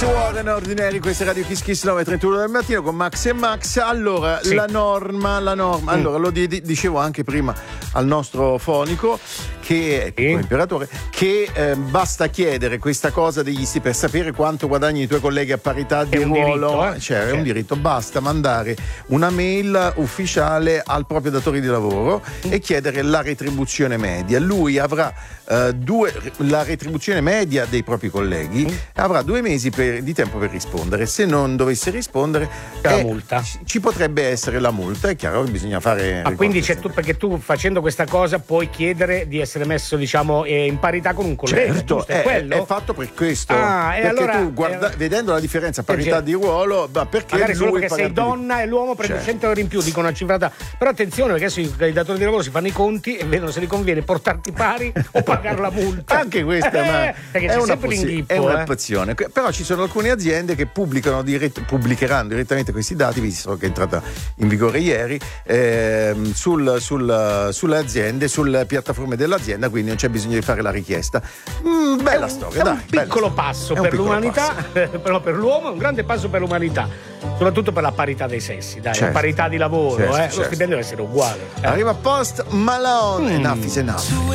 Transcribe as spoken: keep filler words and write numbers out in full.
Warren Ordinary, questa è Radio Kiss Kiss nove e trentuno del mattino con Max e Max. Allora, sì. la norma, la norma. Mm. Allora, lo di- dicevo anche prima al nostro fonico che è imperatore che eh, basta chiedere questa cosa degli stipendi per sapere quanto guadagnano i tuoi colleghi a parità di ruolo, diritto, eh? cioè sì. è un diritto, basta mandare una mail ufficiale al proprio datore di lavoro mm. e chiedere la retribuzione media. Lui avrà uh, due la retribuzione media dei propri colleghi, mm. avrà due mesi per, di tempo per rispondere. Se non dovesse rispondere, la eh, multa. Ci potrebbe essere la multa, è chiaro che bisogna fare. Ah, quindi c'è tu, perché tu facendo questa cosa puoi chiedere di essere messo, diciamo, in parità con un collega. Certo, giusto? è, È, quello? è fatto per questo. Ah, e perché allora, tu guarda, eh, vedendo la differenza, parità eh, di ruolo, ma perché magari solo lui perché sei donna e l'uomo prende certo. cento euro in più, dicono una cifrata. Però attenzione, perché adesso i datori di lavoro si fanno i conti e vedono se li conviene portarti pari o pagare la multa. Anche questa è una, eh, perché è c'è una, sempre possi- l'inghippo, è una eh. opzione. Però ci sono alcune aziende che pubblicano dirett- pubblicheranno direttamente questi dati, visto che è entrata in vigore ieri, ehm, sul, sul, sulle aziende, sulle piattaforme dell'azienda, quindi non c'è bisogno di fare la richiesta. Mm, bella è un, storia, è dai, un piccolo bella passo un per piccolo l'umanità, passo. però per l'uomo è un grande passo per l'umanità, soprattutto per la parità dei sessi, dai, certo. la parità di lavoro, certo, eh. certo. Lo stipendio deve essere uguale. Eh. Arriva Post Malone, mm. enough is enough.